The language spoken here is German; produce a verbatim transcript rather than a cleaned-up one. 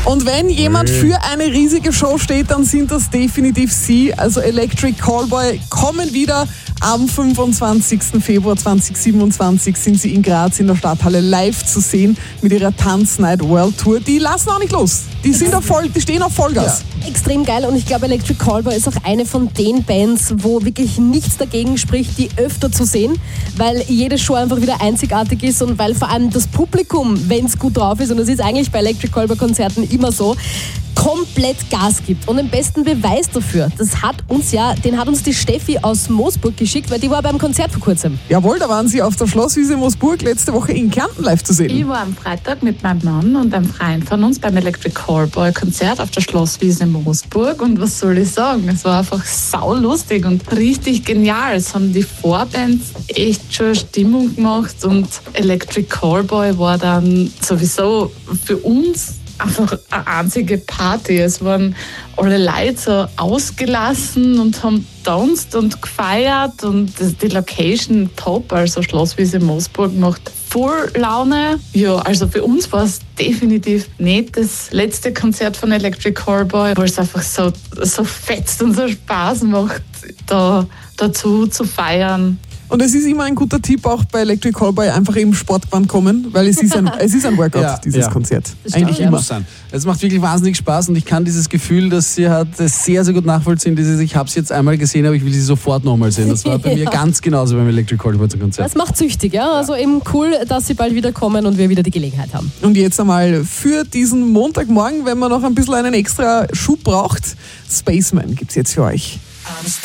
Und wenn jemand für eine riesige Show steht, dann sind das definitiv Sie. Also Electric Callboy kommen wieder. Am fünfundzwanzigsten Februar zweitausendsiebenundzwanzig sind sie in Graz in der Stadthalle live zu sehen mit ihrer Tanznight World Tour. Die lassen auch nicht los. Die, sind auf voll, die stehen auf Vollgas. Ja. Extrem geil, und ich glaube, Electric Callboy ist auch eine von den Bands, wo wirklich nichts dagegen spricht, die öfter zu sehen, weil jede Show einfach wieder einzigartig ist und weil vor allem das Publikum, wenn es gut drauf ist, und das ist eigentlich bei Electric Callboy Konzerten immer so, komplett Gas gibt. Und den besten Beweis dafür, das hat uns ja, den hat uns die Steffi aus Moosburg geschickt, weil die war beim Konzert vor kurzem. Jawohl, da waren sie auf der Schlosswiese Moosburg letzte Woche in Kärnten live zu sehen. Ich war am Freitag mit meinem Mann und einem Freund von uns beim Electric Callboy Konzert auf der Schlosswiese Moosburg, und was soll ich sagen, es war einfach saulustig und richtig genial. Es haben die Vorbands echt schon Stimmung gemacht, und Electric Callboy war dann sowieso für uns einfach eine einzige Party. Es waren alle Leute so ausgelassen und haben tanzt und gefeiert, und die Location top, also Schlosswiese Moosburg macht voll Laune. Ja, also für uns war es definitiv nicht das letzte Konzert von Electric Callboy, weil es einfach so, so fetzt und so Spaß macht, da dazu zu feiern. Und es ist immer ein guter Tipp, auch bei Electric Callboy einfach im Sportband kommen, weil es ist ein, es ist ein Workout, ja, dieses ja. Konzert. Eigentlich immer. Sein. Es macht wirklich wahnsinnig Spaß, und ich kann dieses Gefühl, das sie hat, sehr, sehr gut nachvollziehen. Dieses, ich habe sie jetzt einmal gesehen, aber ich will sie sofort nochmal sehen. Das war bei ja. mir ganz genauso beim Electric Callboy zum Konzert. Das macht süchtig, ja. Also eben cool, dass sie bald wieder kommen und wir wieder die Gelegenheit haben. Und jetzt einmal für diesen Montagmorgen, wenn man noch ein bisschen einen extra Schub braucht, Spaceman gibt's jetzt für euch.